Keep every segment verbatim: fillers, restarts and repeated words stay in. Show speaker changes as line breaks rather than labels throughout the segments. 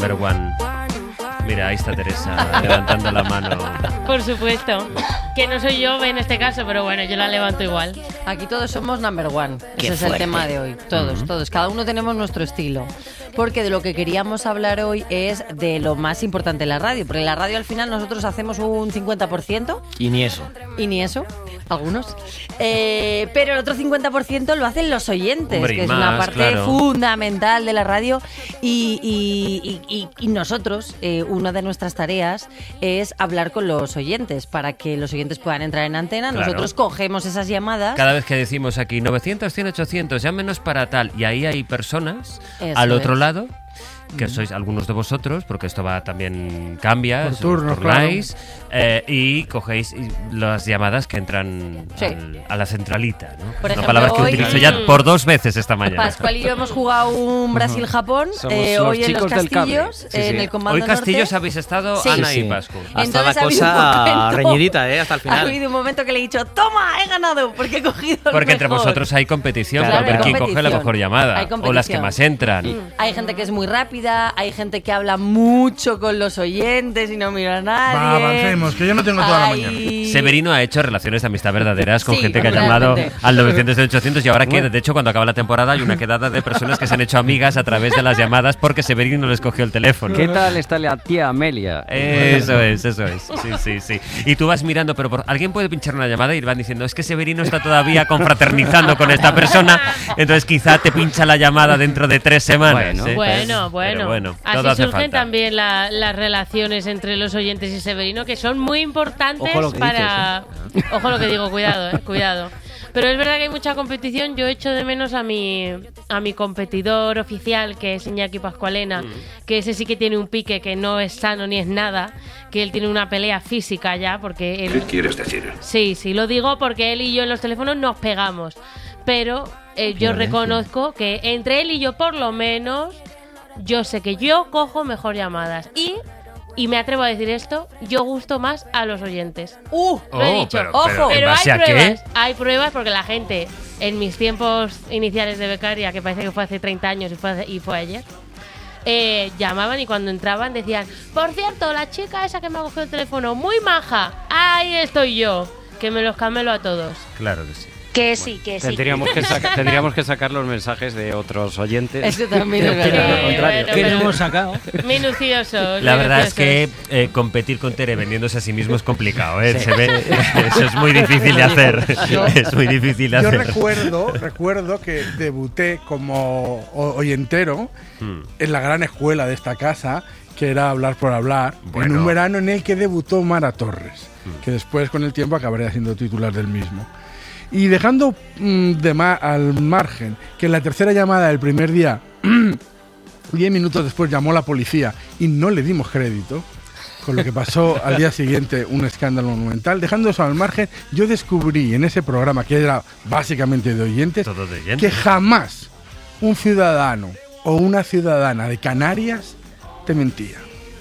number one. Mira, ahí está Teresa levantando la mano.
Por supuesto. Que no soy yo en este caso, pero bueno, yo la levanto igual.
Aquí todos somos number one.
Qué
Ese es
fuerte.
el tema de hoy. Todos, uh-huh. todos. Cada uno tenemos nuestro estilo. Porque de lo que queríamos hablar hoy es de lo más importante en la radio. Porque en la radio al final nosotros hacemos un cincuenta por ciento.
Y ni eso.
Y ni eso. Algunos. Eh, pero el otro cincuenta por ciento lo hacen los oyentes,
Hombre,
que es
más,
una parte
claro.
fundamental de la radio. Y, y, y, y, y nosotros, eh, una de nuestras tareas es hablar con los oyentes para que los oyentes puedan entrar en antena.
Claro.
Nosotros cogemos esas llamadas.
Cada vez que decimos aquí novecientos, cien, ochocientos, llámenos para tal, y ahí hay personas
Eso
al otro
es.
lado, que sois algunos de vosotros, porque esto va también cambia,
Por
os
turnos,
turnáis, eh, y cogéis las llamadas que entran
Sí.
al- a la centralita, ¿no?
Por
Es una
ejemplo,
palabra que
hoy-
utilizo ya por dos veces esta mañana.
Pascual y yo hemos jugado un Brasil-Japón
Somos
eh,
los
hoy en los
chicos del cable.
Castillos,
Sí,
eh,
sí.
en el Comando
Hoy Castillos
Norte.
habéis estado,
Sí.
Ana
Sí,
y
sí.
Pascu.
Hasta
Entonces
la
ha habido
cosa
un momento-
reñidita, ¿eh? Hasta el final.
Ha habido un momento que le he dicho, toma, he ganado, porque he cogido el
Porque entre
mejor.
vosotros hay competición
Claro,
por ver
hay
quién coge la
competición.
mejor llamada,
Hay
o las que
competición.
más entran.
Mm. Hay gente que es muy rápida, hay gente que habla mucho con los oyentes y no mira a nadie.
Va, avancemos, que yo no tengo toda la
Hay-
mañana.
Severino ha hecho relaciones de amistad verdaderas con
Sí,
gente que ha
realmente.
llamado al novecientos ochocientos y ahora queda. De hecho, cuando acaba la temporada hay una quedada de personas que se han hecho amigas a través de las llamadas porque Severino les cogió el teléfono.
¿Qué tal está la tía Amelia?
Eso es, eso es. Sí, sí, sí. Y tú vas mirando, pero por, alguien puede pinchar una llamada y van diciendo, es que Severino está todavía confraternizando con esta persona, entonces quizá te pincha la llamada dentro de tres semanas.
Bueno,
¿eh?
Bueno, bueno.
Pero bueno, todo
Así
hace
surgen
falta.
también la- las relaciones entre los oyentes y Severino, que son muy importantes
Ojo lo que
para... Ojo lo que digo, cuidado, eh, cuidado. Pero es verdad que hay mucha competición. Yo echo de menos a mi, a mi competidor oficial, que es Iñaki Pascualena, que ese sí que tiene un pique que no es sano ni es nada, que él tiene una pelea física ya, porque él...
¿Qué quieres decir?
Sí, sí, lo digo porque él y yo en los teléfonos nos pegamos. Pero eh, yo reconozco que entre él y yo, por lo menos, yo sé que yo cojo mejor llamadas. Y, y me atrevo a decir esto, yo gusto más a los oyentes.
¡Uh!
Lo he
Oh,
dicho.
pero-
Ojo.
pero ¿en
Pero hay
base a qué?
pruebas, hay pruebas porque la gente, en mis tiempos iniciales de becaria, que parece que fue hace treinta años y fue, hace- y fue ayer, eh, llamaban y cuando entraban decían, por cierto, la chica esa que me ha cogido el teléfono, muy maja, ahí estoy yo, que me los camelo a todos.
Claro que sí.
Que sí, que sí.
Tendríamos que, saca- tendríamos que sacar los mensajes de otros oyentes.
Eso también es
Sí,
verdad.
Al contrario.
bueno,
¿Qué no
pero
hemos sacado?
minuciosos.
La verdad es
minuciosos.
que eh, competir con Tere vendiéndose a sí mismo es complicado, ¿eh? Se ve, eso es muy difícil de hacer.
Yo-
es muy difícil de
Yo
hacer.
recuerdo, recuerdo que debuté como o- oyentero
Hmm.
en la gran escuela de esta casa, que era Hablar por Hablar,
Bueno.
en un verano en el que debutó Mara Torres, que después con el tiempo acabaré haciendo titular del mismo. Y dejando mm, de ma- al margen que en la tercera llamada del primer día, diez minutos después llamó la policía y no le dimos crédito, con lo que pasó al día siguiente un escándalo monumental. Dejando eso al margen, yo descubrí en ese programa, que era básicamente de oyentes,
Todo de oyentes.
que jamás un ciudadano o una ciudadana de Canarias te mentía.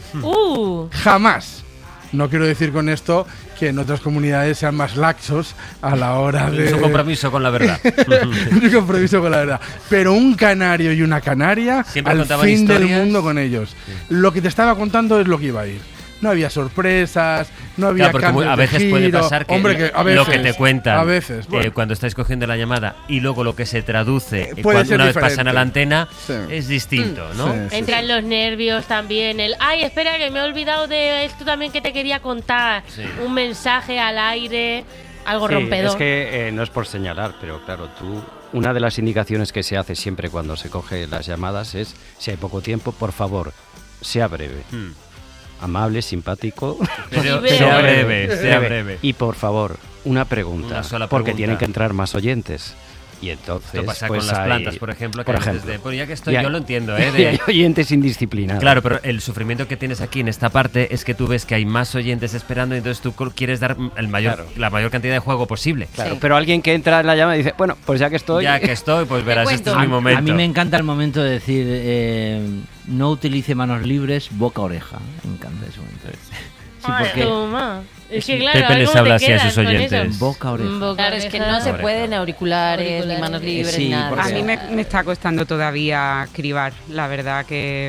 Uh,
Jamás. No quiero decir con esto que en otras comunidades sean más laxos a la hora de...
Es un compromiso con la verdad.
un compromiso con la verdad. Pero un canario y una canaria,
Siempre
al
contaban
fin del
historias.
mundo con ellos. Lo que te estaba contando es lo que iba a ir. No había sorpresas, no había
Claro, porque
cambios
a veces
de
puede
giro.
pasar que,
Hombre, que a veces,
lo que te cuentan
a veces, bueno.
eh, cuando estáis cogiendo la llamada y luego lo que se traduce eh,
puede
cuando
ser
una vez
diferente.
pasan a la antena
Sí.
es distinto, ¿no?
Sí, sí,
entran
sí.
los nervios también. El, ay, espera, que me he olvidado de esto también que te quería contar.
Sí.
Un mensaje al aire, algo
Sí,
rompedor.
es que eh, no es por señalar, pero claro, tú, una de las indicaciones que se hace siempre cuando se coge las llamadas es, si hay poco tiempo, por favor, sea breve.
Hmm.
Amable, simpático,
Pero
breve.
sea breve, sea breve.
Y por favor, una pregunta,
Una sola
porque
pregunta.
tienen que entrar más oyentes. Y entonces,
Esto pasa
pues
con las
hay-
plantas, por ejemplo, que
por
a veces
ejemplo.
de- bueno, ya que estoy,
Y hay-
yo lo entiendo, ¿eh?
y hay
De,
oyentes indisciplinados.
claro, pero el sufrimiento que tienes aquí en esta parte es que tú ves que hay más oyentes esperando y entonces tú co- quieres dar el mayor,
Claro.
la mayor cantidad de juego posible.
Claro,
Sí.
pero alguien que entra en la llamada y dice, bueno, pues ya que estoy...
Ya que estoy, pues verás, este es
cuento.
mi
A-
momento.
A mí me encanta el momento de decir, eh, no utilice manos libres, boca-oreja. Me encanta ese momento. Sí,
Ay,
porque
toma. Es que claro,
Pepe les
¿cómo
habla
te
así a
quedas
sus
con
oyentes.
eso?
boca-oreja.
Boca
Claro, es que
oreja.
no se
Oreja.
pueden auriculares,
Auriculares.
ni manos libres,
Sí,
ni nada.
porque-
A mí me, me está costando todavía cribar, la verdad que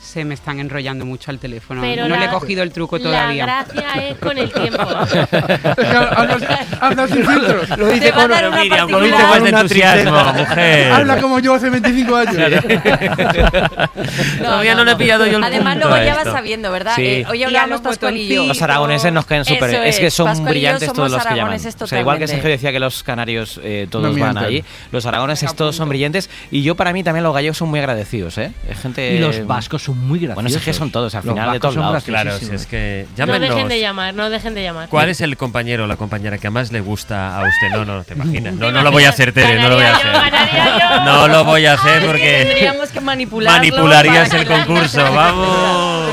se me están enrollando mucho al teléfono.
Pero
no
la-
le he cogido el truco todavía.
La gracia es con el tiempo.
Habla, habla sin filtros.
Lo
Te
dice
va a
con
dar una
Miriam, con un
particular.
poco más de
Una
entusiasmo,
tristeza.
mujer.
Habla como yo hace veinticinco años.
Todavía no, le he pillado yo el
Además,
punto
luego
a
ya vas
esto.
sabiendo, ¿verdad?
Sí.
Eh, hoy
Y a
hablamos
los
Pascual y yo.
botoncitos.
Los aragoneses nos caen súper.
Eso
Es que
es,
son
Pascual y yo
brillantes todos
somos
los que llaman.
aragoneses
O sea, igual que
totalmente.
Sergio decía que los canarios eh, todos
No
van
mienten.
allí, los aragoneses todos son brillantes. Y yo, para mí, también los gallegos son muy agradecidos, ¿eh? Es gente.
Y los vascos son muy graciosos.
Bueno, es que son todos, al
Los
final, de
vascos
todos
son
lados.
Claro, si
graciosísimos.
es que
No
llámenos.
dejen de llamar, no dejen de llamar.
¿Cuál es el compañero o la compañera que más le gusta a usted? No, no, te imaginas. No, no lo voy a hacer, Tere, no lo voy a
Ganaría yo,
hacer.
ganaría yo.
No lo voy a hacer porque
Tendríamos que manipularlo
manipularías
para
el
que la-
concurso. Vamos.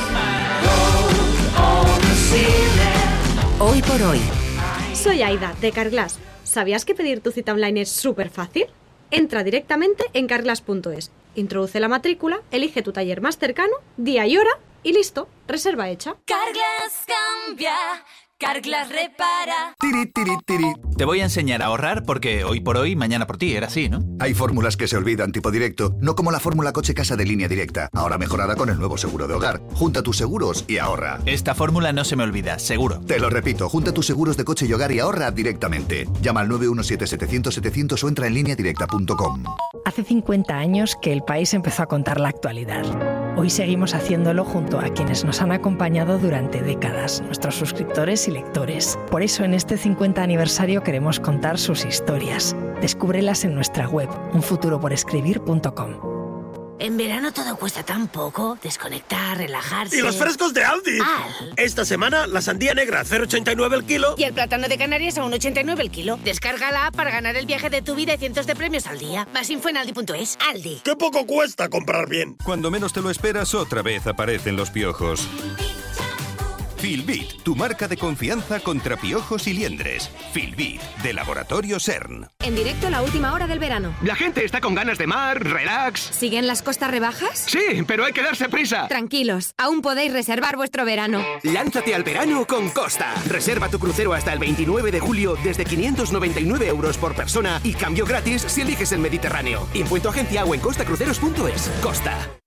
Hoy por hoy.
Soy Aida, de Carglass. ¿Sabías que pedir tu cita online es súper fácil? Entra directamente en carglass punto es, introduce la matrícula, elige tu taller más cercano, día y hora y listo, reserva hecha.
Carglass cambia, Carglass repara.
Tiri, tiri, tiri. Te voy a enseñar a ahorrar porque hoy por hoy, mañana por ti, era así, ¿no?
Hay fórmulas que se olvidan tipo directo, no como la fórmula coche-casa de Línea Directa, ahora mejorada con el nuevo seguro de hogar. Junta tus seguros y ahorra.
Esta fórmula no se me olvida, seguro.
Te lo repito, junta tus seguros de coche y hogar y ahorra directamente. Llama al nueve uno siete, setecientos, setecientos o entra en línea directa punto com.
Hace cincuenta años que el país empezó a contar la actualidad. Hoy seguimos haciéndolo junto a quienes nos han acompañado durante décadas, nuestros suscriptores y lectores. Por eso en este cincuenta aniversario queremos contar sus historias. Descúbrelas en nuestra web, un futuro por escribir punto com.
En verano todo cuesta tan poco. Desconectar, relajarse.
¡Y los frescos de Aldi!
Al.
Esta semana la sandía negra a cero coma ochenta y nueve el kilo.
Y el plátano de Canarias a uno coma ochenta y nueve el kilo. Descarga la app para ganar el viaje de tu vida y cientos de premios al día. Más info en aldi punto es. Aldi.
¡Qué poco cuesta comprar bien!
Cuando menos te lo esperas, otra vez aparecen los piojos. Filbit, tu marca de confianza contra piojos y liendres. Filbit, de Laboratorio CERN.
En directo la última hora del verano.
La gente está con ganas de mar, relax.
¿Siguen las costas rebajas?
Sí, pero hay que darse prisa.
Tranquilos, aún podéis reservar vuestro verano.
Lánzate al verano con Costa. Reserva tu crucero hasta el veintinueve de julio desde quinientos noventa y nueve euros por persona y cambio gratis si eliges el Mediterráneo. Info en tu agencia o en costa cruceros punto es. Costa.